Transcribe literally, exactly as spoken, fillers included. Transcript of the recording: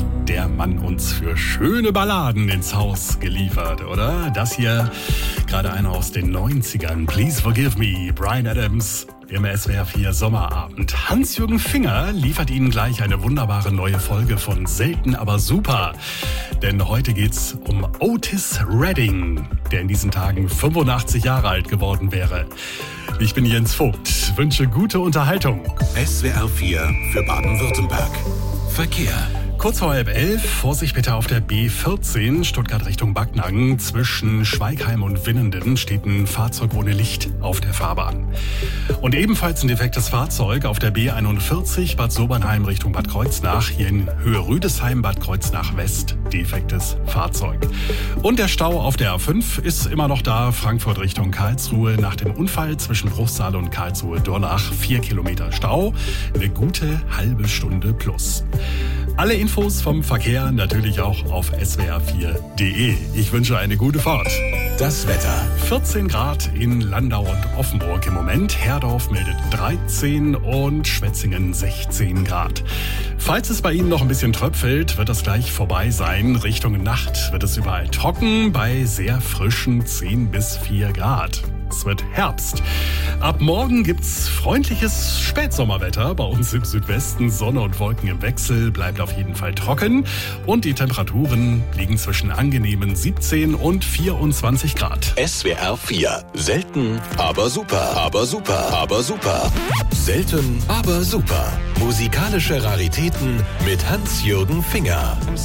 hat der Mann uns für schöne Balladen ins Haus geliefert, oder? Das hier, gerade einer aus den neunzigern. Please Forgive Me, Bryan Adams im S W R vier Sommerabend. Hans-Jürgen Finger liefert Ihnen gleich eine wunderbare neue Folge von Selten, aber super. Denn heute geht's um Otis Redding, der in diesen Tagen fünfundachtzig Jahre alt geworden wäre. Ich bin Jens Vogt, wünsche gute Unterhaltung. S W R vier für Baden-Württemberg. Verkehr. Kurz vor halb elf, Vorsicht bitte auf der B vierzehn, Stuttgart Richtung Backnang. Zwischen Schweigheim und Winnenden steht ein Fahrzeug ohne Licht auf der Fahrbahn. Und ebenfalls ein defektes Fahrzeug auf der B einundvierzig, Bad Sobernheim Richtung Bad Kreuznach. Hier in Höhe Rüdesheim, Bad Kreuznach West, defektes Fahrzeug. Und der Stau auf der A fünf ist immer noch da, Frankfurt Richtung Karlsruhe. Nach dem Unfall zwischen Bruchsal und Karlsruhe-Dornach, vier Kilometer Stau, eine gute halbe Stunde plus. Alle Infos vom Verkehr natürlich auch auf S W R vier punkt de. Ich wünsche eine gute Fahrt. Das Wetter. vierzehn Grad in Landau und Offenburg im Moment. Herdorf meldet dreizehn und Schwetzingen sechzehn Grad. Falls es bei Ihnen noch ein bisschen tröpfelt, wird das gleich vorbei sein. Richtung Nacht wird es überall trocken bei sehr frischen zehn bis vier Grad. Es wird Herbst. Ab morgen gibt's freundliches Spätsommerwetter. Bei uns im Südwesten Sonne und Wolken im Wechsel, bleibt auf jeden Fall trocken. Und die Temperaturen liegen zwischen angenehmen siebzehn und vierundzwanzig Grad. S W R vier. Selten, aber super. Aber super. Aber super. Selten, aber super. Musikalische Raritäten mit Hans-Jürgen Finger.